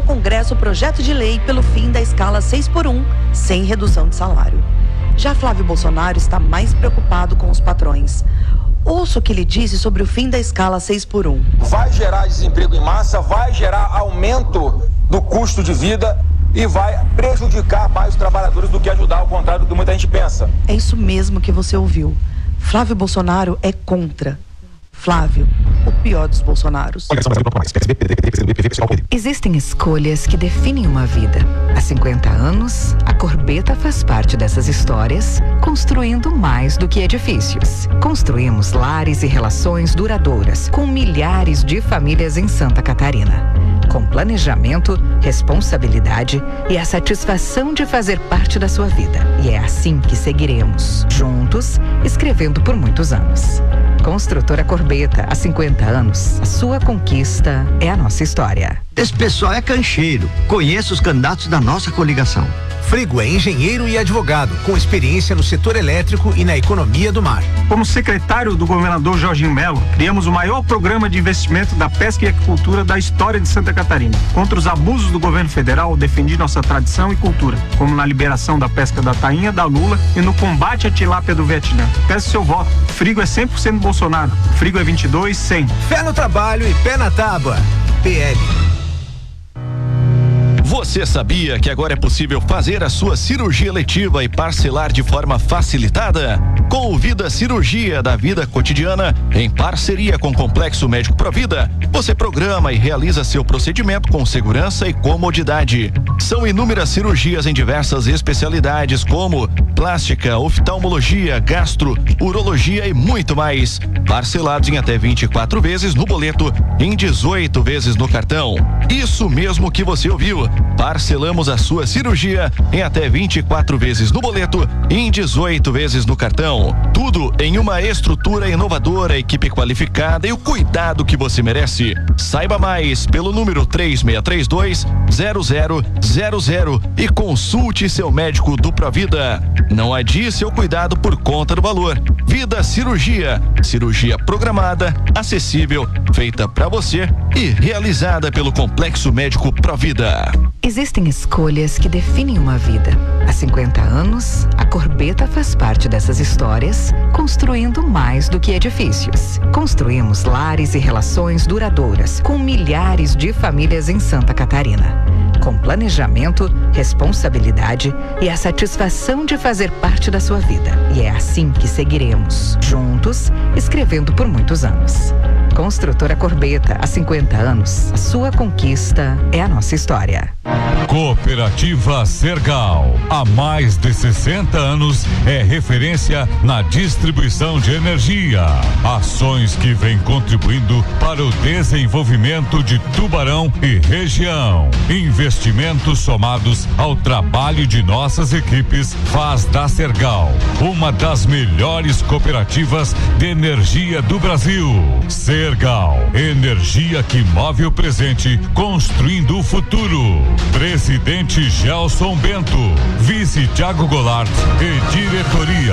Congresso o projeto de lei pelo fim da escala 6x1, sem redução de salário. Já Flávio Bolsonaro está mais preocupado com os patrões. Ouça o que ele disse sobre o fim da escala 6x1. Vai gerar desemprego em massa, vai gerar aumento do custo de vida e vai prejudicar mais os trabalhadores do que ajudar, ao contrário do que muita gente pensa. É isso mesmo que você ouviu. Flávio Bolsonaro é contra. Flávio, o pior dos Bolsonaros. Existem escolhas que definem uma vida. Há 50 anos, a Corbeta faz parte dessas histórias, construindo mais do que edifícios. Construímos lares e relações duradouras, com milhares de famílias em Santa Catarina. Com planejamento, responsabilidade e a satisfação de fazer parte da sua vida. E é assim que seguiremos, juntos, escrevendo por muitos anos. Construtora Corbeta, há 50 anos, a sua conquista é a nossa história. Esse pessoal é cancheiro. Conheço os candidatos da nossa coligação. Frigo é engenheiro e advogado, com experiência no setor elétrico e na economia do mar. Como secretário do governador Jorginho Melo, criamos o maior programa de investimento da pesca e agricultura da história de Santa Catarina. Contra os abusos do governo federal, defendi nossa tradição e cultura, como na liberação da pesca da tainha, da lula e no combate à tilápia do Vietnã. Peço seu voto. Frigo é 100% Bolsonaro. Frigo é 22-100. Fé no trabalho e pé na tábua. PL. Você sabia que agora é possível fazer a sua cirurgia eletiva e parcelar de forma facilitada? Com o Vida Cirurgia da Vida Cotidiana, em parceria com o Complexo Médico Provida, você programa e realiza seu procedimento com segurança e comodidade. São inúmeras cirurgias em diversas especialidades como plástica, oftalmologia, gastro, urologia e muito mais. Parcelados em até 24 vezes no boleto, em 18 vezes no cartão. Isso mesmo que você ouviu. Parcelamos a sua cirurgia em até 24 vezes no boleto e em 18 vezes no cartão. Tudo em uma estrutura inovadora, equipe qualificada e o cuidado que você merece. Saiba mais pelo número 3622-0000 e consulte seu médico do Provida. Não adie seu cuidado por conta do valor. Vida Cirurgia. Cirurgia programada, acessível, feita para você e realizada pelo Complexo Médico Provida. Existem escolhas que definem uma vida. Há 50 anos, a Corbeta faz parte dessas histórias, construindo mais do que edifícios. Construímos lares e relações duradouras, com milhares de famílias em Santa Catarina. Com planejamento, responsabilidade e a satisfação de fazer parte da sua vida. E é assim que seguiremos, juntos, escrevendo por muitos anos. Construtora Corbeta, há 50 anos, a sua conquista é a nossa história. Cooperativa Sergal, há mais de 60 anos, é referência na distribuição de energia. Ações que vêm contribuindo para o desenvolvimento de Tubarão e região. Investimentos somados ao trabalho de nossas equipes faz da Sergal uma das melhores cooperativas de energia do Brasil. Sergal, energia que move o presente, construindo o futuro. Presidente Gelson Bento, vice Thiago Goulart e diretoria.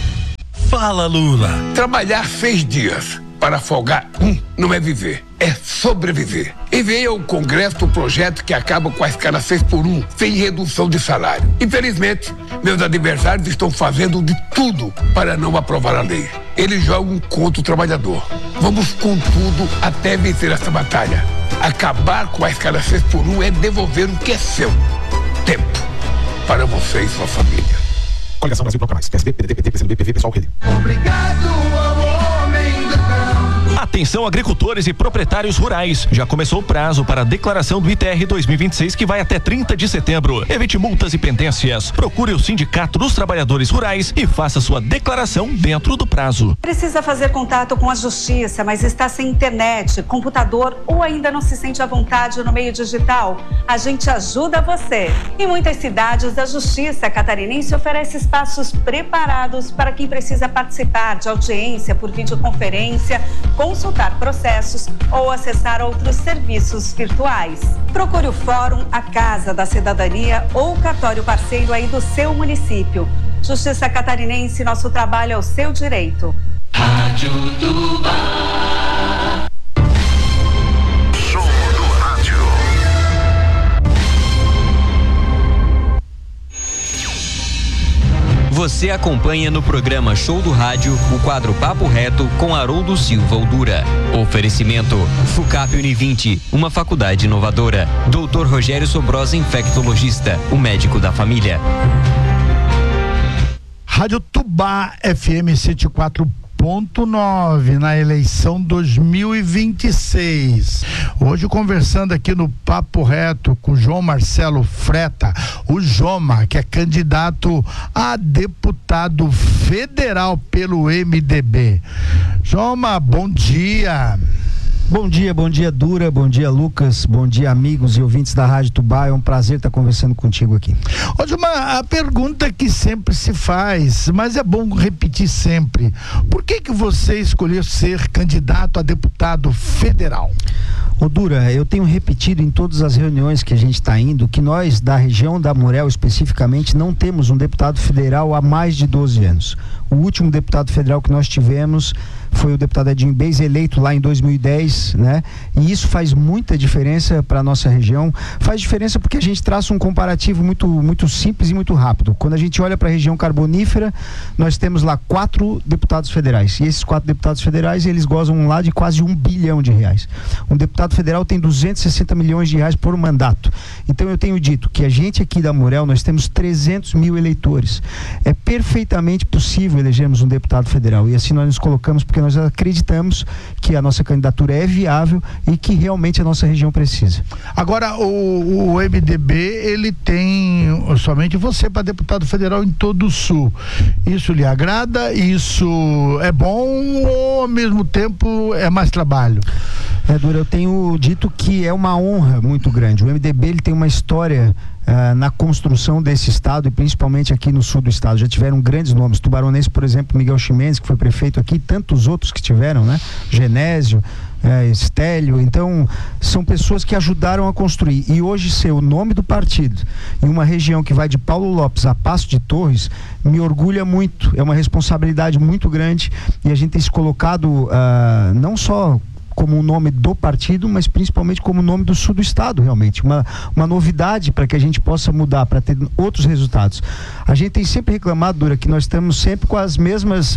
Fala, Lula. Trabalhar 6 dias para folgar não é viver, é sobreviver. Enviei ao Congresso o projeto que acaba com a escala 6x1, sem redução de salário. Infelizmente, meus adversários estão fazendo de tudo para não aprovar a lei. Eles jogam contra o trabalhador. Vamos com tudo até vencer essa batalha. Acabar com a escala 6x1 é devolver o que é seu. Tempo para você e sua família. Coligação Brasil Proclamais. PSB, PDT, PT, PCdoB, PV, Pessoal, Rede. Obrigado ao homem do campo. Atenção, agricultores e proprietários rurais. Já começou o prazo para a declaração do ITR 2026, que vai até 30 de setembro. Evite multas e pendências. Procure o Sindicato dos Trabalhadores Rurais e faça sua declaração dentro do prazo. Precisa fazer contato com a justiça, mas está sem internet, computador ou ainda não se sente à vontade no meio digital? A gente ajuda você. Em muitas cidades, a Justiça Catarinense oferece espaços preparados para quem precisa participar de audiência por videoconferência, consultar processos ou acessar outros serviços virtuais. Procure o Fórum, a Casa da Cidadania ou o cartório parceiro aí do seu município. Justiça Catarinense, nosso trabalho é o seu direito. Rádio Tuba. Som do rádio. Você acompanha no programa Show do Rádio o quadro Papo Reto com Haroldo Silva Oldura. Oferecimento FUCAP Univinte, uma faculdade inovadora. Dr. Rogério Sobrosa, infectologista, o médico da família. Rádio Tubá FM 104.9 na eleição 2026. Hoje conversando aqui no Papo Reto com João Marcelo Freta, o Joma, que é candidato a deputado federal pelo MDB. Joma, bom dia. Bom dia Dura, bom dia Lucas, bom dia amigos e ouvintes da Rádio Tubá, é um prazer estar conversando contigo aqui. Hoje a pergunta que sempre se faz, mas é bom repetir sempre, por que você escolheu ser candidato a deputado federal? Ô Dura, eu tenho repetido em todas as reuniões que a gente está indo, que nós da região da Amurel especificamente não temos um deputado federal há mais de 12 anos. O último deputado federal que nós tivemos foi o deputado Edinho Beis, eleito lá em 2010, né? E isso faz muita diferença para a nossa região. Faz diferença porque a gente traça um comparativo muito simples e muito rápido. Quando a gente olha para a região carbonífera, nós temos lá 4 deputados federais. E esses 4 deputados federais, eles gozam lá de quase R$1 bilhão. Um deputado federal tem 260 milhões de reais por mandato. Então eu tenho dito que a gente aqui da Amurel, nós temos 300 mil eleitores. É perfeitamente possível elegermos um deputado federal. E assim nós nos colocamos porque nós acreditamos que a nossa candidatura é viável e que realmente a nossa região precisa. Agora, o MDB, ele tem somente você para deputado federal em todo o Sul. Isso lhe agrada? Isso é bom ou ao mesmo tempo é mais trabalho? Dura, eu tenho dito que é uma honra muito grande. O MDB, ele tem uma história na construção desse estado e principalmente aqui no sul do estado. Já tiveram grandes nomes, Tubaronense, por exemplo, Miguel Ximenes, que foi prefeito aqui, e tantos outros que tiveram, né? Genésio, Estélio. Então são pessoas que ajudaram a construir, e hoje ser o nome do partido em uma região que vai de Paulo Lopes a Passo de Torres me orgulha muito. É uma responsabilidade muito grande e a gente tem se colocado não só como o nome do partido, mas principalmente como o nome do sul do estado, realmente. Uma novidade para que a gente possa mudar, para ter outros resultados. A gente tem sempre reclamado, Dura, que nós estamos sempre com os mesmos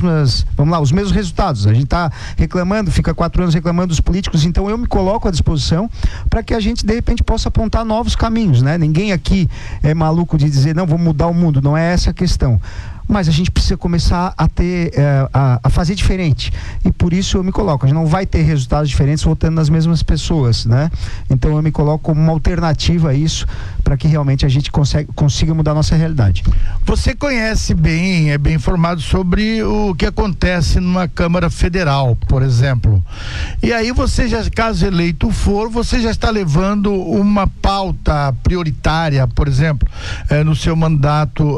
resultados. A gente está reclamando, fica 4 anos reclamando dos políticos, então eu me coloco à disposição para que a gente, de repente, possa apontar novos caminhos, né? Ninguém aqui é maluco de dizer, não, vamos mudar o mundo, não é essa a questão. Mas a gente precisa começar a ter, a fazer diferente. E por isso eu me coloco. A gente não vai ter resultados diferentes votando nas mesmas pessoas, né? Então eu me coloco como uma alternativa a isso, para que realmente a gente consiga mudar a nossa realidade. Você conhece bem, é bem informado sobre o que acontece numa Câmara Federal, por exemplo. E aí você já, caso eleito for, você já está levando uma pauta prioritária, por exemplo, no seu mandato,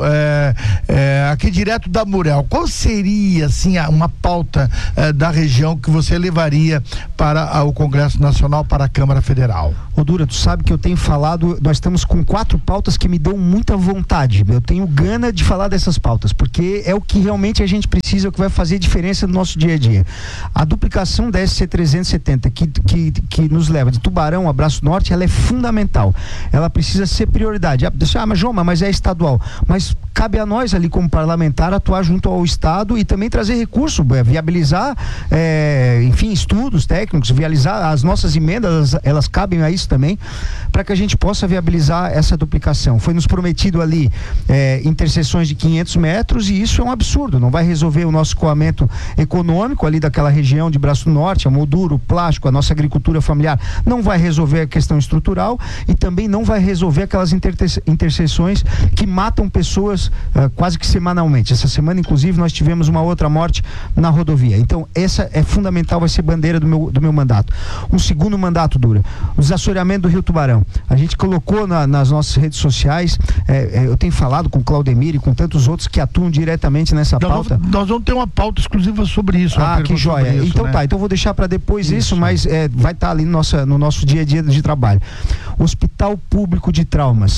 aqui direto da Amurel. Qual seria, assim, uma pauta da região que você levaria para o Congresso Nacional, para a Câmara Federal? Ô Dura, tu sabe que eu tenho falado, nós estamos com 4 pautas que me dão muita vontade. Eu tenho gana de falar dessas pautas, porque é o que realmente a gente precisa, é o que vai fazer diferença no nosso dia a dia. A duplicação da SC 370, que nos leva de Tubarão a Braço Norte, ela é fundamental. Ela precisa ser prioridade. Mas João, mas é estadual. Mas cabe a nós ali como parlamentar atuar junto ao Estado e também trazer recurso, viabilizar, enfim, estudos técnicos, viabilizar as nossas emendas, elas cabem a isso também, para que a gente possa viabilizar essa duplicação. Foi nos prometido ali interseções de 500 metros e isso é um absurdo, não vai resolver o nosso escoamento econômico ali daquela região de Braço Norte, a moldura, o plástico, a nossa agricultura familiar, não vai resolver a questão estrutural e também não vai resolver aquelas interseções que matam pessoas quase que semanalmente. Essa semana, inclusive, nós tivemos uma outra morte na rodovia. Então, essa é fundamental, vai ser bandeira do meu mandato. Um segundo mandato, Dura, o desassoreamento do Rio Tubarão. A gente colocou nas nossas redes sociais, eu tenho falado com o Claudemir e com tantos outros que atuam diretamente nessa pauta. Nós vamos ter uma pauta exclusiva sobre isso. Que joia. Isso, então, né? Então vou deixar para depois isso, mas vai estar ali no nosso dia a dia de trabalho. Hospital Público de Traumas.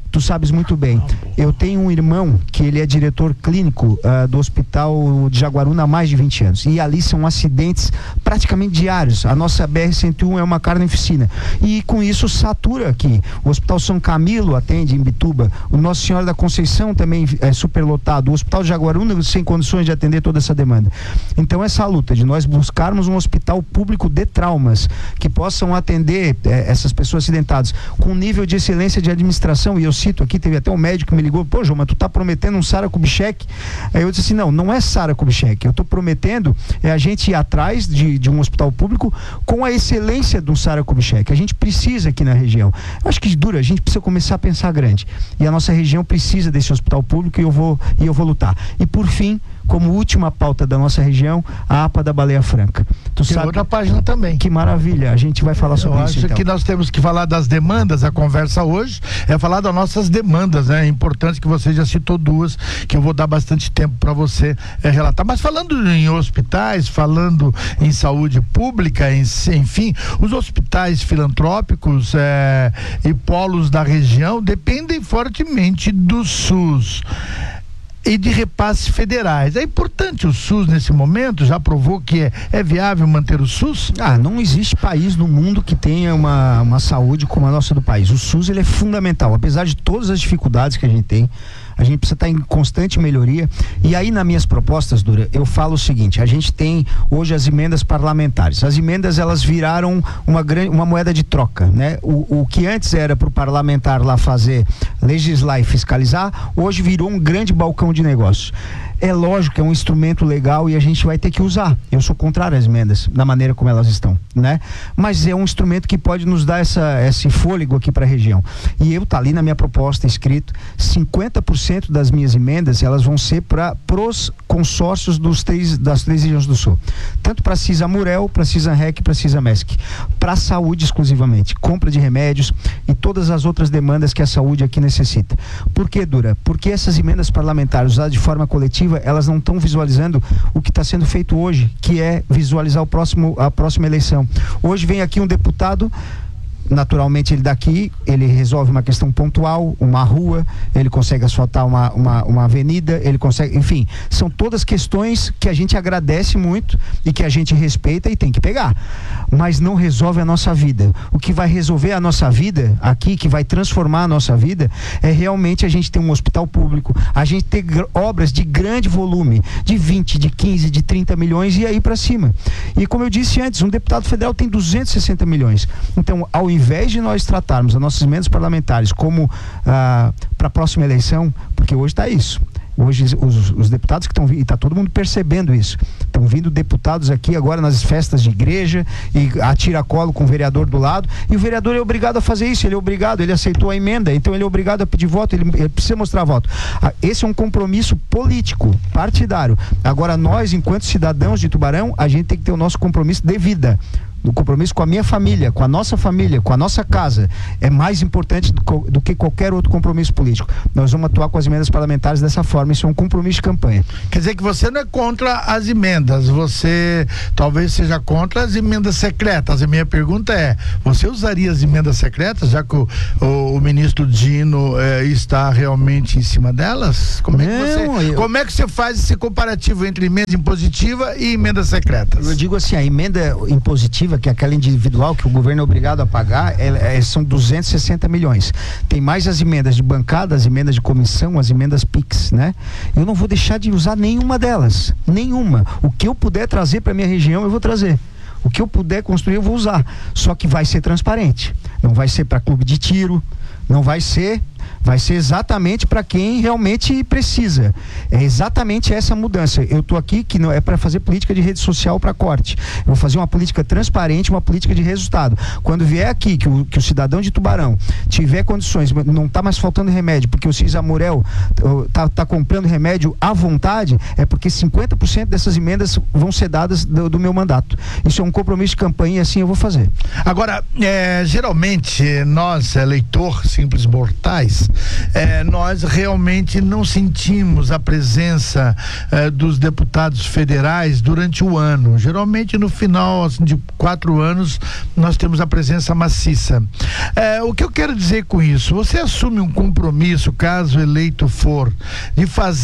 Tu sabes muito bem. Eu tenho um irmão que ele é diretor clínico do Hospital de Jaguaruna há mais de 20 anos. E ali são acidentes praticamente diários. A nossa BR-101 é uma carnificina. E com isso satura aqui. O Hospital São Camilo atende em Bituba. O Nossa Senhora da Conceição também é superlotado. O Hospital de Jaguaruna sem condições de atender toda essa demanda. Então essa luta de nós buscarmos um hospital público de traumas que possam atender essas pessoas acidentadas com nível de excelência de administração, e eu cito aqui, teve até um médico que me ligou, pô, João, mas tu tá prometendo um Sara Kubitschek? Aí eu disse assim, não é Sara Kubitschek, eu tô prometendo a gente ir atrás de um hospital público com a excelência do Sara Kubitschek. A gente precisa aqui na região. Eu acho que a gente precisa começar a pensar grande. E a nossa região precisa desse hospital público e eu vou lutar. E por fim, como última pauta da nossa região, a APA da Baleia Franca. Tu tem sabe outra página também. Que maravilha, a gente vai falar sobre isso. Eu acho que nós temos que falar das demandas. A conversa hoje é falar das nossas demandas, né? É importante que você já citou duas, que eu vou dar bastante tempo para você relatar. Mas falando em hospitais, falando em saúde pública, enfim, os hospitais filantrópicos e polos da região dependem fortemente do SUS e de repasses federais. É importante o SUS nesse momento? Já provou que é viável manter o SUS? Não existe país no mundo que tenha uma saúde como a nossa do país. O SUS, ele é fundamental, apesar de todas as dificuldades que a gente tem. A gente precisa estar em constante melhoria. E aí, nas minhas propostas, Dura, eu falo o seguinte: a gente tem hoje as emendas parlamentares. As emendas, elas viraram uma moeda de troca, né? O que antes era para o parlamentar lá fazer, legislar e fiscalizar, hoje virou um grande balcão de negócios. É lógico que é um instrumento legal e a gente vai ter que usar. Eu sou contrário às emendas, da maneira como elas estão, né? Mas é um instrumento que pode nos dar esse fôlego aqui para a região. E tá ali na minha proposta escrito, 50% das minhas emendas, elas vão ser para pros consórcios das três regiões do Sul. Tanto para Cisamurel, para Cisanrec e para Cisamesc. Para saúde exclusivamente. Compra de remédios e todas as outras demandas que a saúde aqui necessita. Por que, Dura? Porque essas emendas parlamentares usadas de forma coletiva, elas não estão visualizando o que está sendo feito hoje, que é visualizar a próxima eleição. Hoje vem aqui um deputado, naturalmente ele daqui, ele resolve uma questão pontual, uma rua, ele consegue asfaltar uma avenida, ele consegue, enfim, são todas questões que a gente agradece muito e que a gente respeita e tem que pegar, mas não resolve a nossa vida. O que vai resolver a nossa vida aqui, que vai transformar a nossa vida, é realmente a gente ter um hospital público, a gente ter obras de grande volume, de 20, de 15, de 30 milhões e aí para cima. E como eu disse antes, um deputado federal tem 260 milhões. Então, ao invés de nós tratarmos as nossas emendas parlamentares como para a próxima eleição, porque hoje está isso. Hoje os deputados que estão vindo, e está todo mundo percebendo isso, estão vindo deputados aqui agora nas festas de igreja e atira colo com o vereador do lado, e o vereador é obrigado a fazer isso, ele aceitou a emenda, então ele é obrigado a pedir voto, ele precisa mostrar voto. Esse é um compromisso político, partidário. Agora nós, enquanto cidadãos de Tubarão, a gente tem que ter o nosso compromisso de vida. O compromisso com a minha família, com a nossa casa, é mais importante do que qualquer outro compromisso político. Nós vamos atuar com as emendas parlamentares dessa forma, isso é um compromisso de campanha. Quer dizer que você não é contra as emendas, você talvez seja contra as emendas secretas. A minha pergunta é, você usaria as emendas secretas, já que o ministro Dino está realmente em cima delas? Como é que você faz esse comparativo entre emenda impositiva e emendas secretas? Eu digo assim, a emenda impositiva, que é aquela individual que o governo é obrigado a pagar, são 260 milhões. Tem mais as emendas de bancada, as emendas de comissão, as emendas PIX, né? Eu não vou deixar de usar nenhuma delas, nenhuma. O que eu puder trazer para minha região, eu vou trazer. O que eu puder construir, eu vou usar. Só que vai ser transparente. Não vai ser para clube de tiro, não vai ser exatamente para quem realmente precisa. É exatamente essa mudança. Eu estou aqui que não é para fazer política de rede social para corte. Eu vou fazer uma política transparente, uma política de resultado. Quando vier aqui que o cidadão de Tubarão tiver condições, não está mais faltando remédio, porque o Cisamurel tá comprando remédio à vontade, é porque 50% dessas emendas vão ser dadas do meu mandato. Isso é um compromisso de campanha e assim eu vou fazer. Agora, geralmente nós, eleitor, simples mortais, mas nós realmente não sentimos a presença dos deputados federais durante o ano. Geralmente no final de 4 anos nós temos a presença maciça. O que eu quero dizer com isso? Você assume um compromisso, caso eleito for, de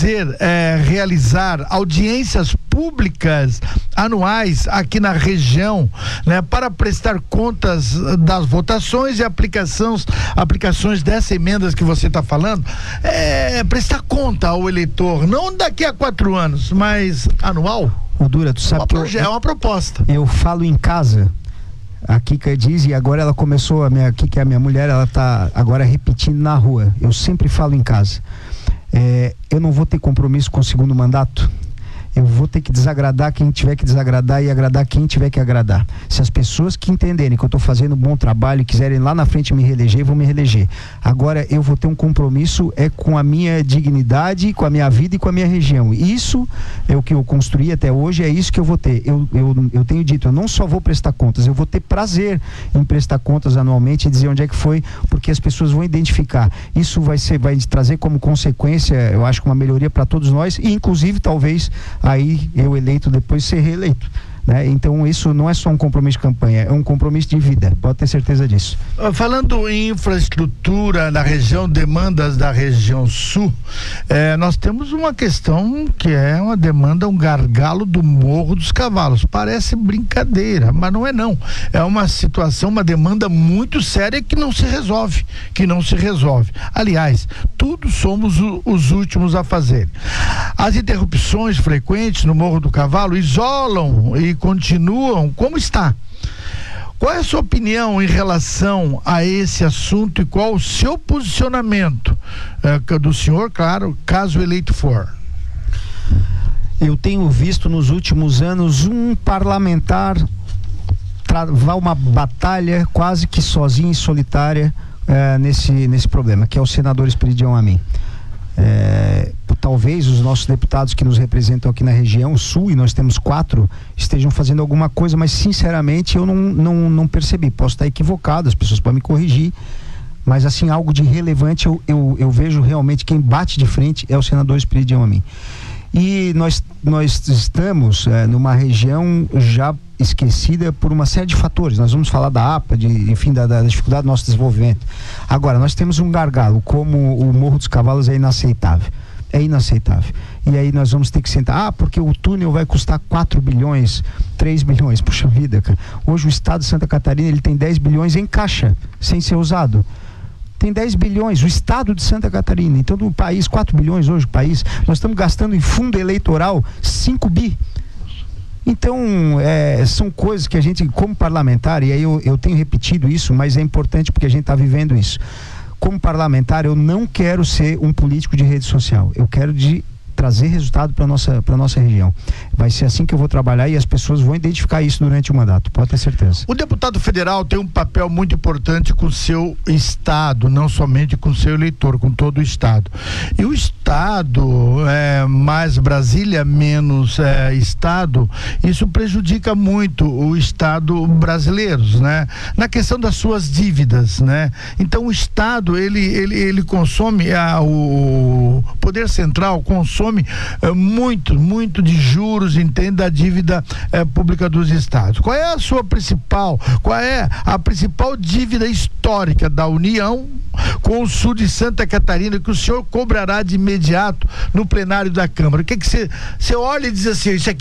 realizar audiências públicas anuais aqui na região, né, para prestar contas das votações e aplicações dessas emendas que você está falando, prestar conta ao eleitor, não daqui a 4 anos, mas anual. Dura, tu sabe que é uma proposta. Eu falo em casa. A Kika diz, e agora ela começou, a Kika é a minha mulher, ela está agora repetindo na rua. Eu sempre falo em casa. Eu não vou ter compromisso com o segundo mandato. Eu vou ter que desagradar quem tiver que desagradar e agradar quem tiver que agradar. Se as pessoas que entenderem que eu estou fazendo um bom trabalho e quiserem lá na frente me reeleger, vão me reeleger. Agora eu vou ter um compromisso com a minha dignidade, com a minha vida e com a minha região. Isso é o que eu construí até hoje, é isso que eu vou ter. Eu tenho dito, eu não só vou prestar contas, eu vou ter prazer em prestar contas anualmente e dizer onde é que foi, porque as pessoas vão identificar. Isso vai trazer como consequência, eu acho que uma melhoria para todos nós, e inclusive talvez aí eu eleito depois ser reeleito, né? Então isso não é só um compromisso de campanha, é um compromisso de vida, pode ter certeza disso. Falando em infraestrutura na região, demandas da região sul, nós temos uma questão que é uma demanda, um gargalo do Morro dos Cavalos. Parece brincadeira, mas não é não. É uma situação, uma demanda muito séria que não se resolve. Aliás, todos somos os últimos a fazer. As interrupções frequentes no Morro do Cavalo isolam e continuam como está. Qual é a sua opinião em relação a esse assunto e qual o seu posicionamento do senhor, claro, caso eleito for? Eu tenho visto nos últimos anos um parlamentar travar uma batalha quase que sozinha e solitária nesse problema, que é o senador Esperidião Amin. Talvez os nossos deputados que nos representam aqui na região sul, e nós temos 4, estejam fazendo alguma coisa, mas sinceramente eu não percebi. Posso estar equivocado, as pessoas podem me corrigir, mas assim, algo de relevante eu vejo realmente quem bate de frente é o senador Esperidião Amin. E nós estamos numa região já esquecida por uma série de fatores. Nós vamos falar da APA, da dificuldade do nosso desenvolvimento. Agora, nós temos um gargalo, como o Morro dos Cavalos é inaceitável. E aí nós vamos ter que sentar, porque o túnel vai custar 4 bilhões, 3 bilhões, puxa vida, cara. Hoje o estado de Santa Catarina, ele tem 10 bilhões em caixa, sem ser usado. Tem 10 bilhões, o estado de Santa Catarina. Então, do país, 4 bilhões hoje o país. Nós estamos gastando em fundo eleitoral 5 bi. Então, são coisas que a gente, como parlamentar, e aí eu tenho repetido isso, mas é importante porque a gente está vivendo isso. Como parlamentar, eu não quero ser um político de rede social. Eu quero trazer resultado para nossa região. Vai ser assim que eu vou trabalhar e as pessoas vão identificar isso durante o mandato, pode ter certeza. O deputado federal tem um papel muito importante com o seu estado, não somente com o seu eleitor, com todo o estado. E o estado, mais Brasília, menos estado, isso prejudica muito o estado brasileiro, né? Na questão das suas dívidas, né? Então o estado, ele consome, o poder central consome muito de juros, entende, da dívida pública dos estados. Qual é a principal dívida histórica da União com o sul de Santa Catarina que o senhor cobrará de imediato no plenário da Câmara? O que você olha e diz assim, isso aqui